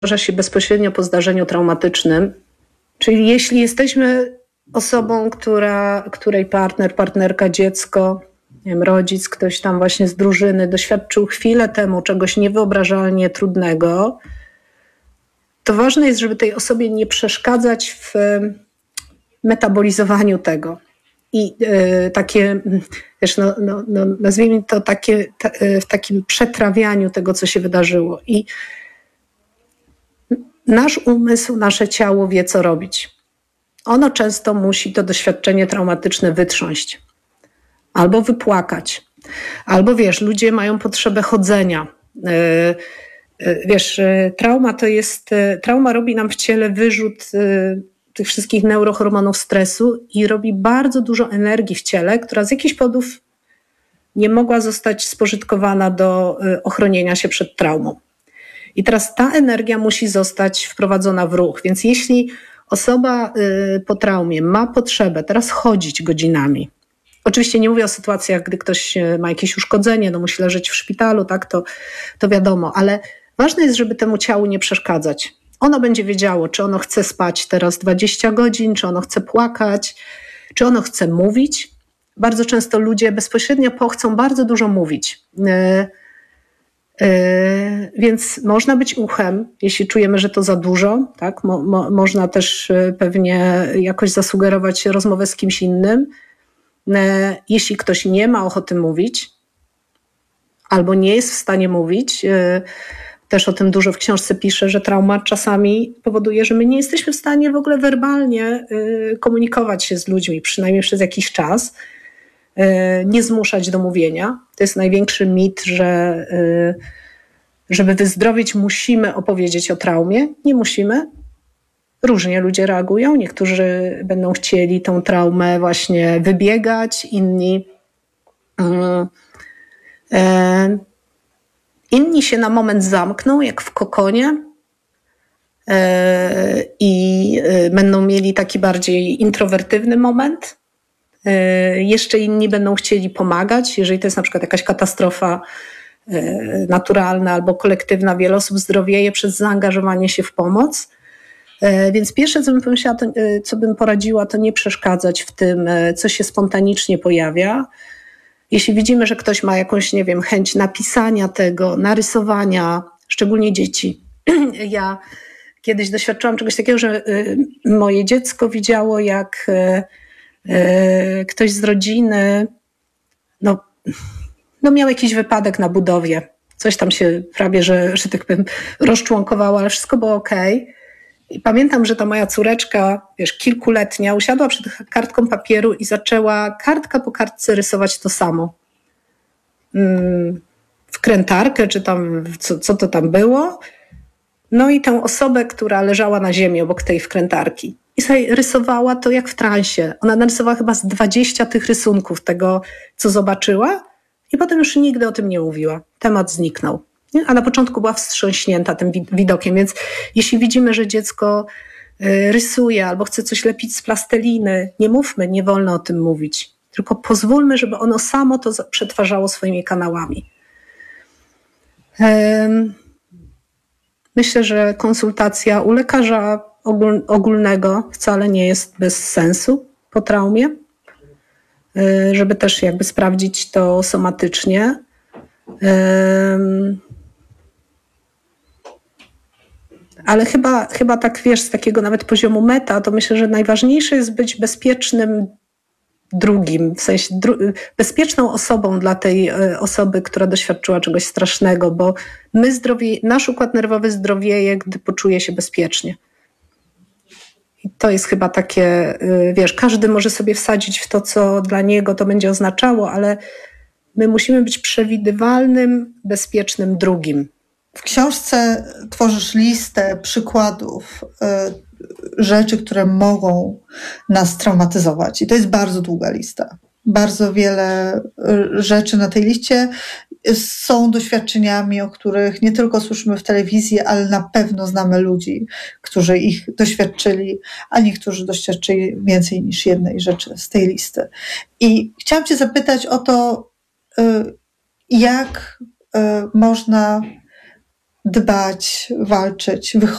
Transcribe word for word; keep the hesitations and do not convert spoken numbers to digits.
wydarza się bezpośrednio po zdarzeniu traumatycznym. Czyli jeśli jesteśmy osobą, która, której partner, partnerka, dziecko, nie wiem, rodzic, ktoś tam właśnie z drużyny doświadczył chwilę temu czegoś niewyobrażalnie trudnego, to ważne jest, żeby tej osobie nie przeszkadzać w metabolizowaniu tego. I y, takie, wiesz, no, no, no, nazwijmy to takie, ta, w takim przetrawianiu tego, co się wydarzyło. I nasz umysł, nasze ciało wie, co robić. Ono często musi to doświadczenie traumatyczne wytrząść. Albo wypłakać. Albo wiesz, ludzie mają potrzebę chodzenia. Y, y, wiesz, y, trauma to jest, y, trauma robi nam w ciele wyrzut y, tych wszystkich neurohormonów stresu i robi bardzo dużo energii w ciele, która z jakichś powodów nie mogła zostać spożytkowana do ochronienia się przed traumą. I teraz ta energia musi zostać wprowadzona w ruch. Więc jeśli osoba po traumie ma potrzebę teraz chodzić godzinami, oczywiście nie mówię o sytuacjach, gdy ktoś ma jakieś uszkodzenie, no musi leżeć w szpitalu, tak, to, to wiadomo, ale ważne jest, żeby temu ciału nie przeszkadzać. Ono będzie wiedziało, czy ono chce spać teraz dwadzieścia godzin, czy ono chce płakać, czy ono chce mówić. Bardzo często ludzie bezpośrednio po chcą bardzo dużo mówić. Yy, yy, więc można być uchem, jeśli czujemy, że to za dużo. Tak? Mo, mo, można też pewnie jakoś zasugerować rozmowę z kimś innym. Yy, jeśli ktoś nie ma ochoty mówić albo nie jest w stanie mówić, yy, też o tym dużo w książce piszę, że trauma czasami powoduje, że my nie jesteśmy w stanie w ogóle werbalnie komunikować się z ludźmi, przynajmniej przez jakiś czas, nie zmuszać do mówienia. To jest największy mit, że żeby wyzdrowieć, musimy opowiedzieć o traumie. Nie musimy. Różnie ludzie reagują. Niektórzy będą chcieli tą traumę właśnie wybiegać, inni Inni się na moment zamkną, jak w kokonie yy, i yy, będą mieli taki bardziej introwertywny moment. Yy, jeszcze inni będą chcieli pomagać, jeżeli to jest na przykład jakaś katastrofa yy, naturalna albo kolektywna, wiele osób zdrowieje przez zaangażowanie się w pomoc. Yy, więc pierwsze, co bym pomyślała, to, yy, co bym poradziła, to nie przeszkadzać w tym, yy, co się spontanicznie pojawia. Jeśli widzimy, że ktoś ma jakąś, nie wiem, chęć napisania tego, narysowania, szczególnie dzieci. Ja kiedyś doświadczyłam czegoś takiego, że moje dziecko widziało, jak ktoś z rodziny no, no miał jakiś wypadek na budowie. Coś tam się prawie, że, że tak powiem, rozczłonkowało, ale wszystko było okej. I pamiętam, że ta moja córeczka, wiesz, kilkuletnia, usiadła przed kartką papieru i zaczęła kartka po kartce rysować to samo. Wkrętarkę, czy tam, co, co to tam było. No i tę osobę, która leżała na ziemi obok tej wkrętarki. I sobie rysowała to jak w transie. Ona narysowała chyba z dwadzieścia tych rysunków tego, co zobaczyła i potem już nigdy o tym nie mówiła. Temat zniknął. Nie? A na początku była wstrząśnięta tym widokiem, więc jeśli widzimy, że dziecko rysuje albo chce coś lepić z plasteliny, nie mówmy, nie wolno o tym mówić, tylko pozwólmy, żeby ono samo to przetwarzało swoimi kanałami. Myślę, że konsultacja u lekarza ogólnego wcale nie jest bez sensu po traumie, żeby też jakby sprawdzić to somatycznie. Ale chyba, chyba tak, wiesz, z takiego nawet poziomu meta, to myślę, że najważniejsze jest być bezpiecznym drugim, w sensie dru- bezpieczną osobą dla tej osoby, która doświadczyła czegoś strasznego, bo my zdrowie, nasz układ nerwowy zdrowieje, gdy poczuje się bezpiecznie. I to jest chyba takie, wiesz, każdy może sobie wsadzić w to, co dla niego to będzie oznaczało, ale my musimy być przewidywalnym, bezpiecznym drugim. W książce tworzysz listę przykładów y, rzeczy, które mogą nas traumatyzować. I to jest bardzo długa lista. Bardzo wiele y, rzeczy na tej liście są doświadczeniami, o których nie tylko słyszymy w telewizji, ale na pewno znamy ludzi, którzy ich doświadczyli, a niektórzy doświadczyli więcej niż jednej rzeczy z tej listy. I chciałam cię zapytać o to, y, jak y, można dbać, walczyć,